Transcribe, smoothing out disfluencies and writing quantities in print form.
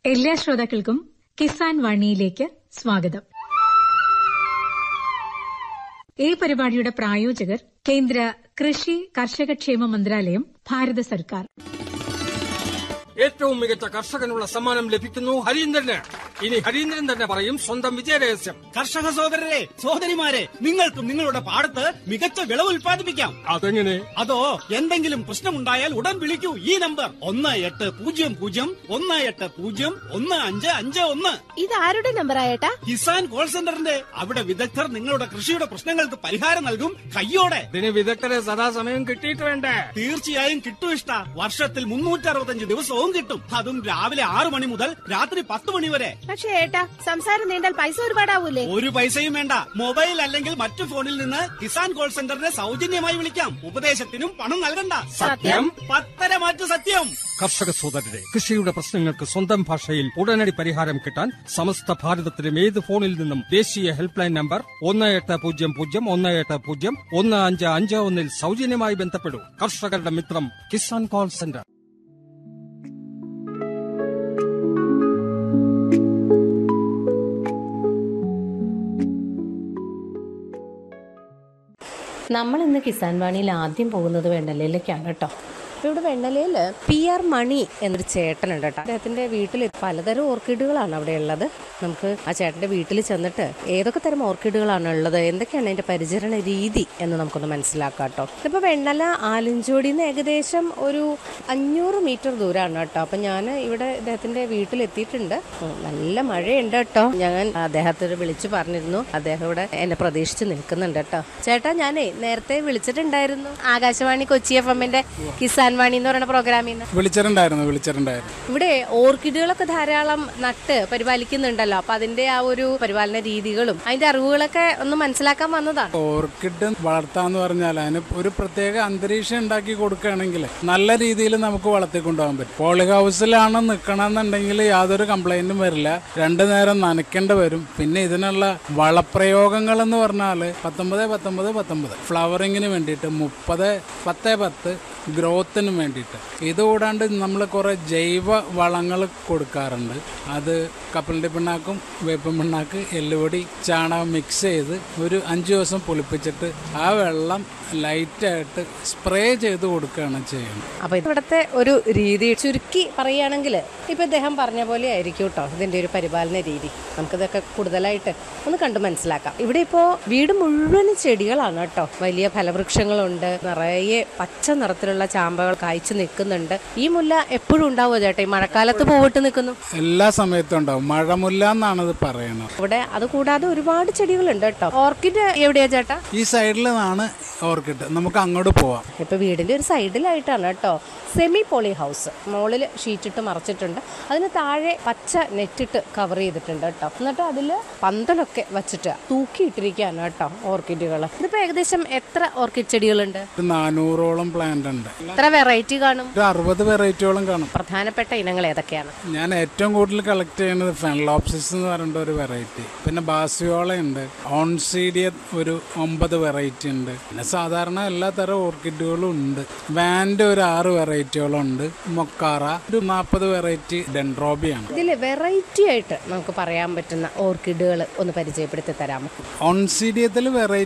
എല്ലാ ശ്രോതാക്കൾക്കും കിസാൻ വാണിയിലേക്ക് സ്വാഗതം. ഈ പരിപാടിയുടെ പ്രായോജകർ കേന്ദ്ര കൃഷി കർഷകക്ഷേമ മന്ത്രാലയം, ഭാരത സർക്കാർ. ഏറ്റവും മികച്ച കർഷകനുള്ള സമ്മാനം ലഭിക്കുന്നു ഹരീന്ദ്രന്. ഇനി ഹരീന്ദ്രൻ തന്നെ പറയും സ്വന്തം വിജയരഹസ്യം. കർഷക സഹോദരരെ, സഹോദരിമാരെ, നിങ്ങൾക്കും നിങ്ങളുടെ പാടത്ത് മികച്ച വിളവ് ഉൽപ്പാദിപ്പിക്കാം. അതെങ്ങനെ? അതോ എന്തെങ്കിലും പ്രശ്നമുണ്ടായാൽ ഉടൻ വിളിക്കൂ ഈ നമ്പർ 1800 ഇത് ആരുടെ നമ്പറായേട്ടാ? കിസാൻ കോൾ സെന്ററിന്റെ. അവിടെ വിദഗ്ധർ നിങ്ങളുടെ കൃഷിയുടെ പ്രശ്നങ്ങൾക്ക് പരിഹാരം നൽകും കയ്യോടെ. ഇതിന് വിദഗ്ധരെ സദാസമയം കിട്ടിയിട്ട് വേണ്ടേ? തീർച്ചയായും കിട്ടും ഇഷ്ട. വർഷത്തിൽ 365 ദിവസവും കിട്ടും. അതും രാവിലെ 6 മണി മുതൽ രാത്രി 10 മണി വരെ. പക്ഷേ ഏട്ടാ, സംസാരം നീണ്ടാൽ പൈസ ഒരുപാടാവൂലേ? ഒരു പൈസയും വേണ്ട. മൊബൈൽ അല്ലെങ്കിൽ മറ്റു ഫോണിൽ നിന്ന് കിസാൻ കോൾ സെന്ററിനെ സൗജന്യമായി വിളിക്കാം. ഉപദേശത്തിനും പണം നൽകണ്ട. സത്യം? 10 മാറ്റു സത്യം. കർഷക സോദരരെ, കൃഷിയുടെ പ്രശ്നങ്ങൾക്ക് സ്വന്തം ഭാഷയിൽ ഉടനടി പരിഹാരം കിട്ടാൻ സമസ്ത ഭാരതത്തിലും ഏത് ഫോണിൽ നിന്നും ദേശീയ ഹെൽപ്പ് ലൈൻ നമ്പർ 1800 സൗജന്യമായി ബന്ധപ്പെടൂ. കർഷകരുടെ മിത്രം കിസാൻ കോൾ സെന്റർ. നമ്മൾ ഇന്ന് കിസാൻ വാണിയിൽ ആദ്യം പോകുന്നത് വെണ്ണലയിലേക്കാണ് കേട്ടോ. ഇവിടെ വെണ്ണലയിൽ PR മണി എന്നൊരു ചേട്ടനുണ്ട് കേട്ടോ. അദ്ദേഹത്തിൻ്റെ വീട്ടിൽ പലതരം ഓർക്കിഡുകളാണ് അവിടെ ഉള്ളത്. നമുക്ക് ആ ചേട്ടൻ്റെ വീട്ടിൽ ചെന്നിട്ട് ഏതൊക്കെ തരം ഓർക്കിഡുകളാണ് ഉള്ളത്, എന്തൊക്കെയാണ് അതിൻ്റെ പരിചരണ രീതി എന്ന് നമുക്കൊന്ന് മനസ്സിലാക്കാം കേട്ടോ. ഇതിപ്പോൾ വെണ്ണല ആലഞ്ചോടിയിൽ നിന്ന് ഏകദേശം ഒരു 500 മീറ്റർ ദൂരമാണ് കേട്ടോ. അപ്പം ഞാൻ ഇവിടെ ഇദ്ദേഹത്തിൻ്റെ വീട്ടിലെത്തിയിട്ടുണ്ട്. നല്ല മഴയുണ്ട് കേട്ടോ. ഞാൻ അദ്ദേഹത്തോട് വിളിച്ചു പറഞ്ഞിരുന്നു. അദ്ദേഹം ഇവിടെ എന്നെ പ്രതീക്ഷിച്ച് നിൽക്കുന്നുണ്ട് കേട്ടോ. ചേട്ടാ, ഞാനേ നേരത്തെ വിളിച്ചിട്ടുണ്ടായിരുന്നു ആകാശവാണി കൊച്ചി FM-ന്റെ കിസാൻ വാണി എന്ന് പറയുന്ന പ്രോഗ്രാമിൽ നിന്ന്. വിളിച്ചിട്ടുണ്ടായിരുന്നു. ഇവിടെ ഓർക്കിഡുകളൊക്കെ ധാരാളം നട്ട് പരിപാലിക്കുന്നുണ്ടല്ലോ. അപ്പൊ അതിന്റെ ആ ഒരു പരിപാലന രീതികളും അതിന്റെ അറിവുകളൊക്കെ ഒന്ന് മനസ്സിലാക്കാൻ വന്നതാണ്. ഓർക്കിഡ് വളർത്താന്ന് പറഞ്ഞാൽ അതിന് ഒരു പ്രത്യേക അന്തരീക്ഷം ഉണ്ടാക്കി കൊടുക്കുകയാണെങ്കിൽ നല്ല രീതിയിൽ നമുക്ക് വളർത്തിക്കൊണ്ടുപോകാൻ പറ്റും. പോളി ഹൗസിലാണ് നിൽക്കണമെന്നുണ്ടെങ്കിൽ യാതൊരു കംപ്ലൈന്റും വരില്ല. 2 നേരം നനയ്ക്കേണ്ടി വരും. പിന്നെ ഇതിനുള്ള വളപ്രയോഗങ്ങൾ എന്ന് പറഞ്ഞാൽ 19-19-19 ഫ്ലവറിങ്ങിന് വേണ്ടിയിട്ട്, 30-10-10 ഗ്രോത്തിന് വേണ്ടിയിട്ട്. ഇതുകൂടാണ്ട് നമ്മൾ കുറേ ജൈവ വളങ്ങൾ കൊടുക്കാറുണ്ട്. അത് കപ്പലിൻ്റെ പിണ്ണാക്കും വേപ്പൻ പിണ്ണാക്ക്, എല്ലുപൊടി, ചാണകം മിക്സ് ചെയ്ത് ഒരു 5 ദിവസം പുളിപ്പിച്ചിട്ട് ആ വെള്ളം ലൈറ്റായിട്ട് സ്പ്രേ ചെയ്ത് കൊടുക്കുകയാണ് ചെയ്യുന്നത്. അപ്പോൾ ഇവിടുത്തെ ഒരു രീതി ചുരുക്കി പറയുകയാണെങ്കിൽ ഇപ്പം ഇദ്ദേഹം പറഞ്ഞ പോലെ ആയിരിക്കും കേട്ടോ ഇതിൻ്റെ ഒരു പരിപാലന രീതി. നമുക്കിതൊക്കെ കൂടുതലായിട്ട് ഒന്ന് കണ്ടു മനസ്സിലാക്കാം. ഇവിടെ ഇപ്പോൾ വീട് മുഴുവനും ചെടികളാണ് കേട്ടോ. വലിയ ഫലവൃക്ഷങ്ങളുണ്ട്. നിറയെ പച്ച നിറത്തിലുള്ള ചാമ്പകൾ കായ്ച്ചു നിൽക്കുന്നുണ്ട്. ഈ മുല്ല എപ്പോഴും ഉണ്ടാവുമോ ചേട്ടാ? ഈ മഴക്കാലത്ത് പൂവിട്ട് നിൽക്കുന്നു? എല്ലാ സമയത്തും ഉണ്ടാവും. മഴമുല്ല എന്നാണത് പറയുന്നത്. ഇവിടെ അത് കൂടാതെ ഒരുപാട് ചെടികളുണ്ട് കേട്ടോ. ഓർക്കിഡ് എവിടെയാ ചേട്ടാ? ഈ സൈഡിൽ നിന്നാണ് ഓർക്കിഡ്. നമുക്ക് അങ്ങോട്ട് പോവാം. ഇപ്പൊ വീടിന്റെ ഒരു സൈഡിലായിട്ടാണ് കേട്ടോ സെമി പോളി ഹൗസ്. മുകളിൽ ഷീറ്റിട്ട് മറച്ചിട്ടുണ്ട്. അതിന് താഴെ പച്ച നെറ്റിട്ട് കവർ ചെയ്തിട്ടുണ്ട് കേട്ടോ. എന്നിട്ട് അതിൽ പന്തലൊക്കെ വെച്ചിട്ട് തൂക്കിയിട്ടിരിക്കുകയാണ് കേട്ടോ ഓർക്കിഡുകൾ. ഇതിപ്പോ ഏകദേശം എത്ര ഓർക്കിഡ് ചെടികളുണ്ട്? 400ഓളം പ്ലാന്റ് ഉണ്ട്. എത്ര വെറൈറ്റി കാണും? 60 വെറൈറ്റിയോളം കാണും. പ്രധാനപ്പെട്ട ഇനങ്ങൾ ഏതൊക്കെയാണ്? ഞാൻ ഏറ്റവും കൂടുതൽ കളക്ട് ചെയ്യുന്നത് ഫെൻലോപ്സിസ് എന്ന് പറഞ്ഞ ഒരു വെറൈറ്റി, പിന്നെ ബാസിയോള ഉണ്ട്, ഓൺസീഡിയ ഒരു 9 വെറൈറ്റി ഉണ്ട്. പിന്നെ സാധാരണ എല്ലാ തരം ഓർക്കിഡുകളും ഉണ്ട്. വാൻഡ് ഒരു 6 വെറൈറ്റിയോളം ഉണ്ട്. മൊക്കാറ ഒരു 40 വെറൈറ്റി ഡെൻഡ്രോബിയാണ്. ഇതിൽ വെറൈറ്റി ആയിട്ട് നമുക്ക് പറയാൻ പറ്റുന്ന ഓർക്കിഡുകൾ ഒന്ന് പരിചയപ്പെടുത്തി തരാമോ? ഓൺസീഡിയത്തിൽ വെറൈറ്റി